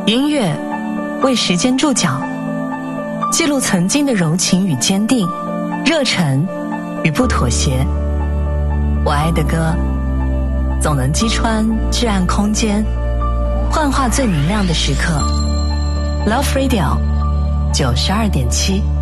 音乐为时间注脚，记录曾经的柔情与坚定，热忱与不妥协。我爱的歌总能击穿至暗空间，幻化最明亮的时刻。Love Radio 92.7